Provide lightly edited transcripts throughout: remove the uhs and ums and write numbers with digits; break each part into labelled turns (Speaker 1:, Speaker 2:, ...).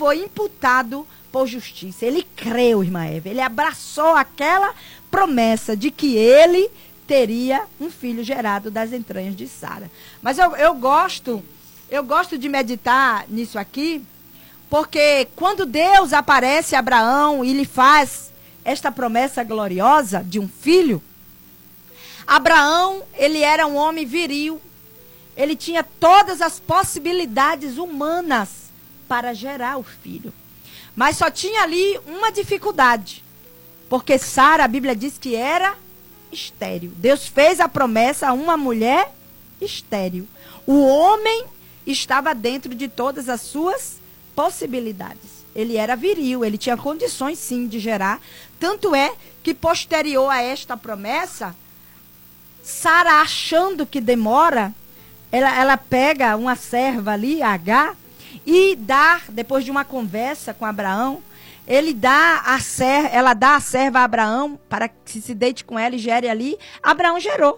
Speaker 1: foi imputado por justiça. Ele creu, irmã Eva. Ele abraçou aquela promessa de que ele teria um filho gerado das entranhas de Sara. Mas eu gosto de meditar nisso aqui, porque quando Deus aparece a Abraão e lhe faz esta promessa gloriosa de um filho, Abraão, ele era um homem viril. Ele tinha todas as possibilidades humanas para gerar o filho. Mas só tinha ali uma dificuldade. Porque Sara, a Bíblia diz que era estéril. Deus fez a promessa a uma mulher estéril. O homem estava dentro de todas as suas possibilidades. Ele era viril, ele tinha condições sim de gerar. Tanto é que posterior a esta promessa, Sara, achando que demora, ela pega uma serva ali, Agar, e dá, depois de uma conversa com Abraão, ela dá a serva a Abraão para que se deite com ela e gere ali. Abraão gerou.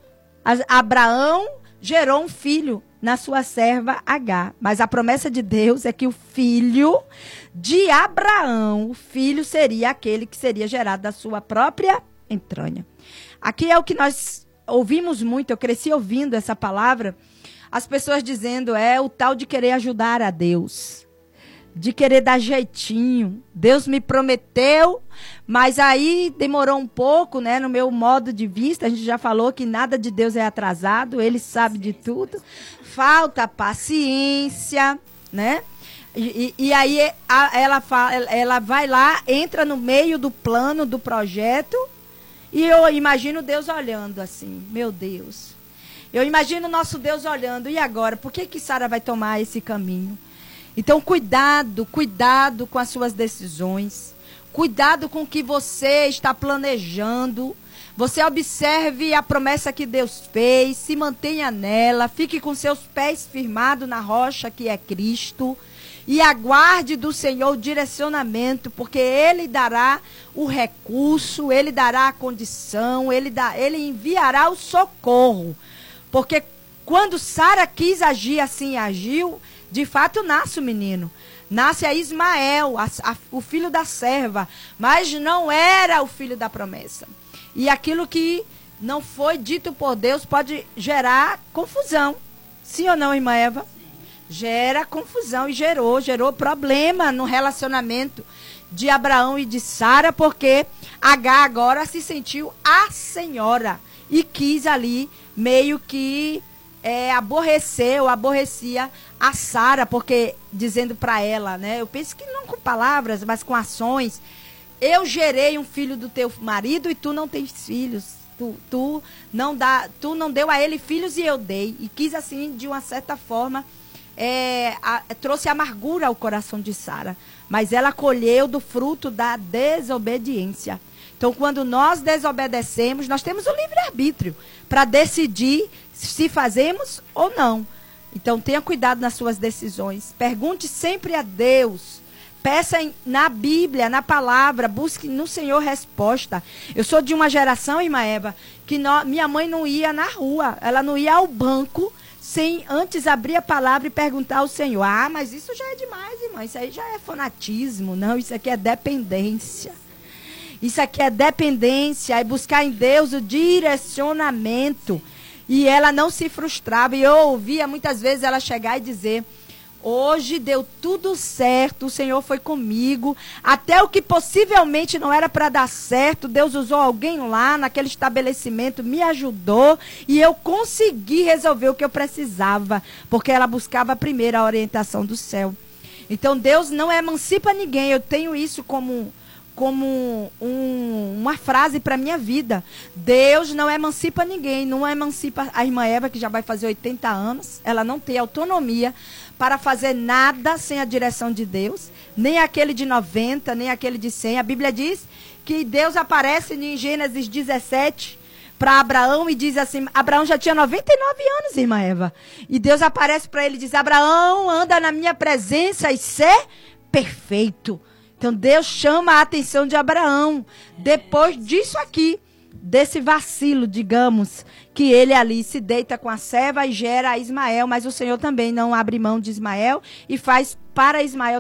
Speaker 1: Abraão gerou um filho na sua serva Agar. Mas a promessa de Deus é que o filho de Abraão, o filho seria aquele que seria gerado da sua própria entranha. Aqui é o que nós ouvimos muito, eu cresci ouvindo essa palavra, as pessoas dizendo, o tal de querer ajudar a Deus, de querer dar jeitinho. Deus me prometeu, mas aí demorou um pouco, né? No meu modo de vista, a gente já falou que nada de Deus é atrasado, Ele sabe de tudo. Falta paciência, né? E aí ela vai lá, entra no meio do plano, do projeto, e eu imagino Deus olhando assim, meu Deus. Eu imagino o nosso Deus olhando, e agora? Por que Sara vai tomar esse caminho? Então, cuidado com as suas decisões. Cuidado com o que você está planejando. Você observe a promessa que Deus fez, se mantenha nela, fique com seus pés firmados na rocha que é Cristo. E aguarde do Senhor o direcionamento, porque Ele dará o recurso, Ele dará a condição, Ele enviará o socorro. Porque quando Sara quis agir assim, agiu, de fato nasce o menino. Nasce a Ismael, o filho da serva, mas não era o filho da promessa. E aquilo que não foi dito por Deus pode gerar confusão. Sim ou não, irmã Eva? Gera confusão e gerou problema no relacionamento de Abraão e de Sara, porque Agar agora se sentiu a senhora e quis ali meio que aborrecia a Sara, porque dizendo para ela, né? Eu penso que não com palavras, mas com ações. Eu gerei um filho do teu marido e tu não tens filhos. Tu não deu a ele filhos e eu dei. E quis assim, de uma certa forma, trouxe amargura ao coração de Sara. Mas ela colheu do fruto da desobediência. Então, quando nós desobedecemos, nós temos o livre-arbítrio para decidir se fazemos ou não. Então, tenha cuidado nas suas decisões. Pergunte sempre a Deus. Peça na Bíblia, na palavra. Busque no Senhor resposta. Eu sou de uma geração, irmã Eva, que minha mãe não ia na rua. Ela não ia ao banco sem antes abrir a palavra e perguntar ao Senhor. Ah, mas isso já é demais, irmã. Isso aí já é fanatismo. Não, isso aqui é dependência. Isso aqui é dependência, é buscar em Deus o direcionamento. E ela não se frustrava. E eu ouvia muitas vezes ela chegar e dizer, hoje deu tudo certo, o Senhor foi comigo. Até o que possivelmente não era para dar certo, Deus usou alguém lá naquele estabelecimento, me ajudou. E eu consegui resolver o que eu precisava. Porque ela buscava primeiro a orientação do céu. Então Deus não emancipa ninguém. Eu tenho isso como uma frase para a minha vida. Deus não emancipa ninguém, não emancipa a irmã Eva, que já vai fazer 80 anos, ela não tem autonomia para fazer nada sem a direção de Deus, nem aquele de 90, nem aquele de 100. A Bíblia diz que Deus aparece em Gênesis 17 para Abraão e diz assim, Abraão já tinha 99 anos, irmã Eva, e Deus aparece para ele e diz, Abraão, anda na minha presença e ser perfeito. Então, Deus chama a atenção de Abraão. Depois disso aqui, desse vacilo, digamos, que ele ali se deita com a serva e gera a Ismael. Mas o Senhor também não abre mão de Ismael e faz para Ismael